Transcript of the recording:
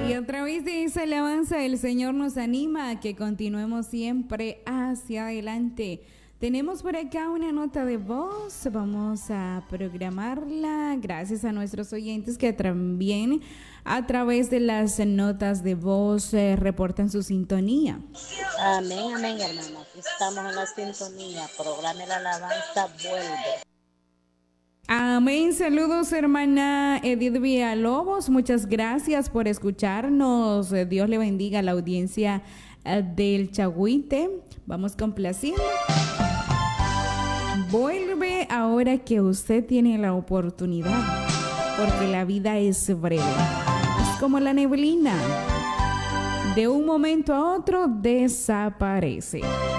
Y a través de esa alabanza el Señor nos anima a que continuemos siempre hacia adelante. Tenemos por acá una nota de voz, vamos a programarla gracias a nuestros oyentes que también a través de las notas de voz reportan su sintonía. Amén, amén, hermana. Aquí estamos en la sintonía. Programa la alabanza vuelve. Amén. Saludos, hermana Edith Villalobos. Muchas gracias por escucharnos. Dios le bendiga a la audiencia del Chagüite. Vamos complaciendo. Vuelve ahora que usted tiene la oportunidad, porque la vida es breve. Es como la neblina. De un momento a otro desaparece.